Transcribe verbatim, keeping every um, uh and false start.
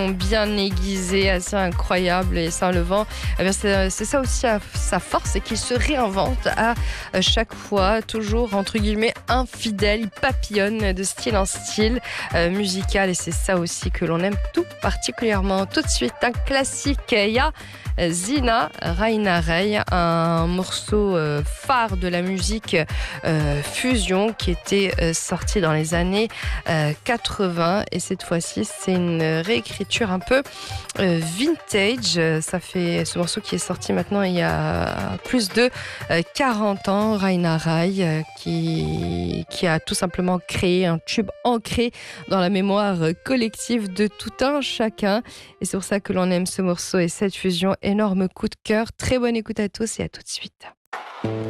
son bien aiguisé, assez incroyable, et Saint-Levant, eh bien c'est, c'est ça aussi sa force, c'est qu'il se réinvente à chaque fois, toujours entre guillemets infidèle, il papillonne de style en style euh, musical, et c'est ça aussi que l'on aime tout particulièrement. Tout de suite, un classique, il y a Zina Raina Rey, un morceau euh, phare de la musique euh, fusion qui était euh, sorti dans les années euh, quatre-vingts, et cette fois-ci c'est une réécriture un peu euh, vintage. Ça fait ce morceau qui est sorti maintenant il y a plus de euh, quarante ans. Raina Rey euh, qui, qui a tout simplement créé un tube ancré dans la mémoire collective de tout un chacun, et c'est pour ça que l'on aime ce morceau et cette fusion. Énorme coup de cœur, très bonne écoute à tous et à tout de suite.